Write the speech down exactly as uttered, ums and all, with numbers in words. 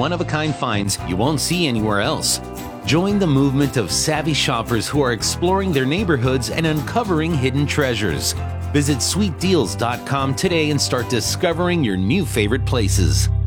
one-of-a-kind finds you won't see anywhere else. Join the movement of savvy shoppers who are exploring their neighborhoods and uncovering hidden treasures. Visit sweet deals dot com today and start discovering your new favorite places.